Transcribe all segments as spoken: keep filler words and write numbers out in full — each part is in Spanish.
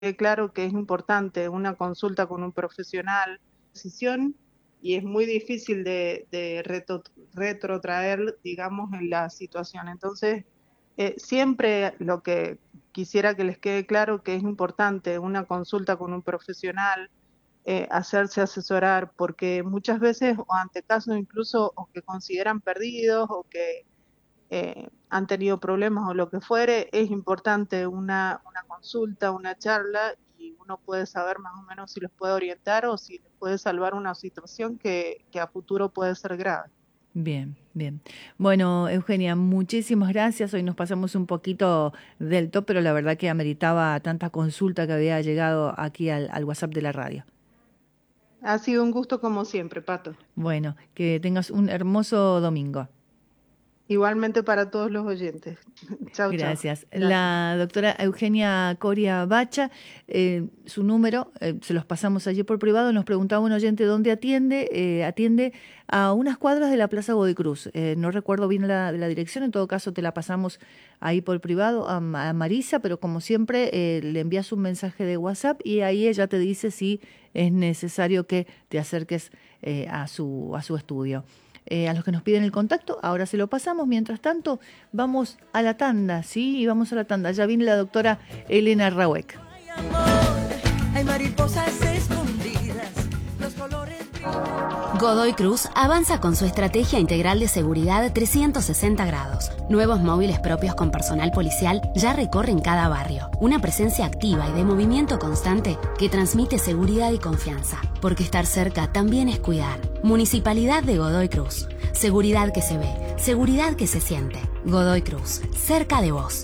Claro que es importante una consulta con un profesional, decisión, y es muy difícil de, de reto, retrotraer, digamos, en la situación. Entonces, eh, siempre lo que quisiera que les quede claro que es importante una consulta con un profesional, eh, hacerse asesorar, porque muchas veces, o ante casos incluso o que consideran perdidos o que eh, han tenido problemas o lo que fuere, es importante una, una consulta, una charla, y uno puede saber más o menos si los puede orientar o si les puede salvar una situación que, que a futuro puede ser grave. Bien, bien. Bueno, Eugenia, muchísimas gracias. Hoy nos pasamos un poquito del top, pero la verdad que ameritaba tanta consulta que había llegado aquí al, al WhatsApp de la radio. Ha sido un gusto como siempre, Pato. Bueno, que tengas un hermoso domingo. Igualmente para todos los oyentes. Chau, chau. Gracias. La doctora Eugenia Coria Bacha, eh, su número, eh, se los pasamos allí por privado. Nos preguntaba un oyente dónde atiende. Eh, atiende a unas cuadras de la Plaza Godoy Cruz. Eh, no recuerdo bien la, la dirección, en todo caso te la pasamos ahí por privado a, a Marisa, pero como siempre eh, le envías un mensaje de WhatsApp y ahí ella te dice si es necesario que te acerques eh, a, su, a su estudio. Eh, a los que nos piden el contacto, ahora se lo pasamos. Mientras tanto, vamos a la tanda, ¿sí? Y vamos a la tanda. Ya viene la doctora Elena Rawek. Hay amor, hay mariposas escondidas, los colores brillan. Godoy Cruz avanza con su estrategia integral de seguridad trescientos sesenta grados. Nuevos móviles propios con personal policial ya recorren cada barrio. Una presencia activa y de movimiento constante que transmite seguridad y confianza. Porque estar cerca también es cuidar. Municipalidad de Godoy Cruz. Seguridad que se ve, seguridad que se siente. Godoy Cruz, cerca de vos.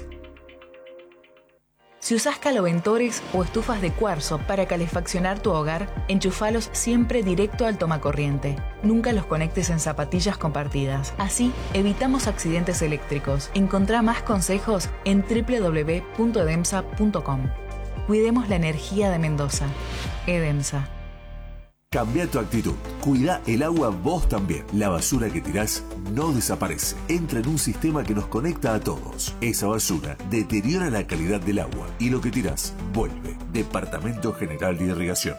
Si usás caloventores o estufas de cuarzo para calefaccionar tu hogar, enchufalos siempre directo al tomacorriente. Nunca los conectes en zapatillas compartidas. Así, evitamos accidentes eléctricos. Encontrá más consejos en doble u doble u doble u punto edemsa punto com. Cuidemos la energía de Mendoza. Edemsa. Cambia tu actitud. Cuida el agua vos también. La basura que tirás no desaparece. Entra en un sistema que nos conecta a todos. Esa basura deteriora la calidad del agua y lo que tirás vuelve. Departamento General de Irrigación.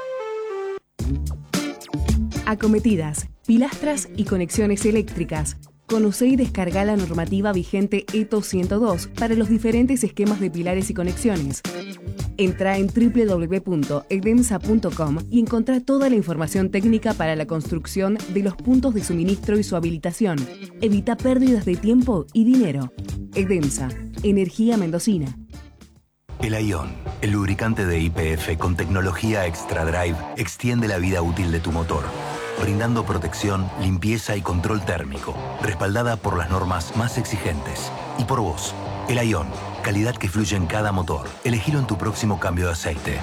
Acometidas, pilastras y conexiones eléctricas. Conoce y descarga la normativa vigente E T O ciento dos para los diferentes esquemas de pilares y conexiones. Entra en doble u doble u doble u punto edemsa punto com y encontrá toda la información técnica para la construcción de los puntos de suministro y su habilitación. Evita pérdidas de tiempo y dinero. Edemsa, energía mendocina. El Aion, el lubricante de Y P F con tecnología Extra Drive, extiende la vida útil de tu motor, brindando protección, limpieza y control térmico, respaldada por las normas más exigentes. Y por vos, el Aion, calidad que fluye en cada motor. Elegilo en tu próximo cambio de aceite.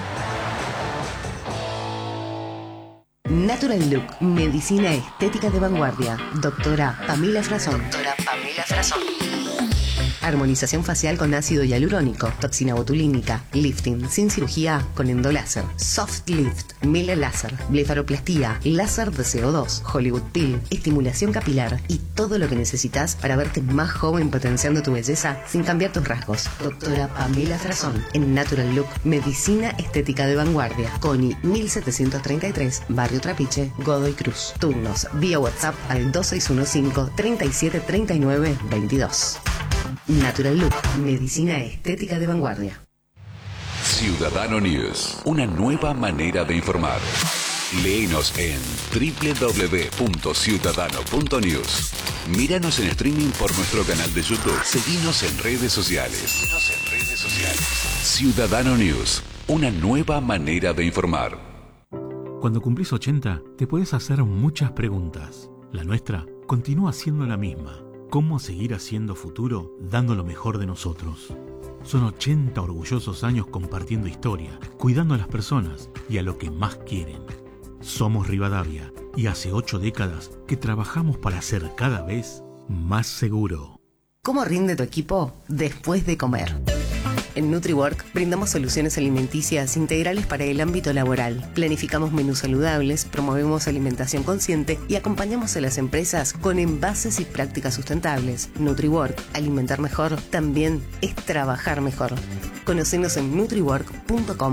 Natural Look, medicina estética de vanguardia. Doctora Pamela Frazón. Doctora Pamela Frazón. Armonización facial con ácido hialurónico, toxina botulínica, lifting sin cirugía con endoláser, soft lift, Miller láser, blefaroplastía, láser de C O dos, Hollywood Peel, estimulación capilar y todo lo que necesitas para verte más joven potenciando tu belleza sin cambiar tus rasgos. Doctora Pamela Frazón, en Natural Look, medicina estética de vanguardia, Coni mil setecientos treinta y tres, Barrio Trapiche, Godoy Cruz. Turnos vía WhatsApp al dos seis uno cinco, treinta y siete, treinta y nueve, veintidós. Natural Look, medicina estética de vanguardia. Ciudadano News, una nueva manera de informar. Léenos en doble u doble u doble u punto ciudadano punto news. Míranos en streaming por nuestro canal de YouTube. Seguinos en redes sociales. Seguinos en redes sociales. Ciudadano News, una nueva manera de informar. Cuando cumplís ochenta, te puedes hacer muchas preguntas. La nuestra continúa siendo la misma. ¿Cómo seguir haciendo futuro dando lo mejor de nosotros? Son ochenta orgullosos años compartiendo historia, cuidando a las personas y a lo que más quieren. Somos Rivadavia y hace ocho décadas que trabajamos para ser cada vez más seguro. ¿Cómo rinde tu equipo después de comer? En NutriWork brindamos soluciones alimenticias integrales para el ámbito laboral. Planificamos menús saludables, promovemos alimentación consciente y acompañamos a las empresas con envases y prácticas sustentables. NutriWork, alimentar mejor también es trabajar mejor. Conocenos en nutriwork punto com.